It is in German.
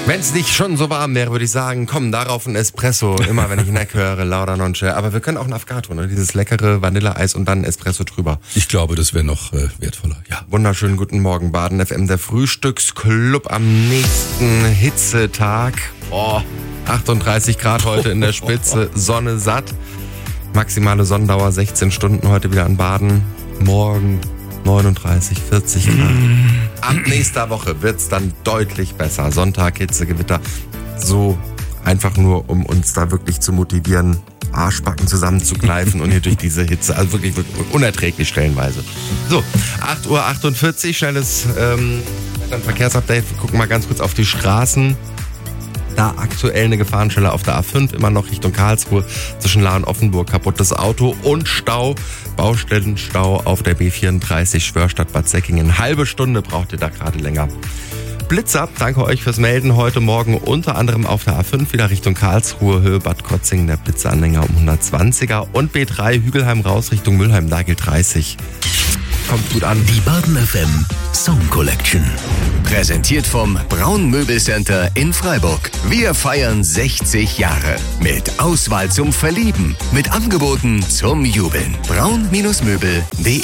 Wenn es nicht schon so warm wäre, würde ich sagen, komm, darauf ein Espresso. Immer wenn ich Neck höre, Lauda Nonce. Aber wir können auch ein Afghato, ne? Dieses leckere Vanilleeis und dann Espresso drüber. Ich glaube, das wäre noch wertvoller, ja. Wunderschönen guten Morgen, Baden FM, der Frühstücksclub am nächsten Hitzetag. 38 Grad heute in der Spitze, Sonne satt. Maximale Sonnendauer 16 Stunden heute wieder an Baden. Morgen 39, 40 Grad. Ab nächster Woche wird's dann deutlich besser. Sonntag, Hitze, Gewitter. So einfach nur, um uns da wirklich zu motivieren, Arschbacken zusammenzukneifen und hier durch diese Hitze, also wirklich unerträglich stellenweise. So, 8:48 Uhr, schnelles Verkehrsupdate. Wir gucken mal ganz kurz auf die Straßen. Da aktuell eine Gefahrenstelle auf der A5, immer noch Richtung Karlsruhe, zwischen Lahr und Offenburg, kaputtes Auto und Stau, Baustellenstau auf der B34 Schwörstadt Bad Säckingen. Halbe Stunde braucht ihr da gerade länger. Blitzer, danke euch fürs Melden. Heute Morgen unter anderem auf der A5 wieder Richtung Karlsruhe, Höhe Bad Krotzingen, der Blitzeranhänger um 120er und B3 Hügelheim raus Richtung Mülheim, da gilt 30. Kommt gut an. Die Baden FM Song Collection. Präsentiert vom Braun Möbelcenter in Freiburg. Wir feiern 60 Jahre. Mit Auswahl zum Verlieben. Mit Angeboten zum Jubeln. braun-möbel.de